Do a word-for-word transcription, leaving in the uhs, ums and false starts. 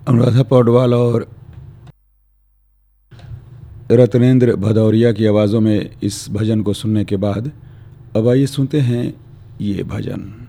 अनुराधा पौडवाल और रत्नेंद्र भदौरिया की आवाज़ों में इस भजन को सुनने के बाद अब आइए सुनते हैं ये भजन।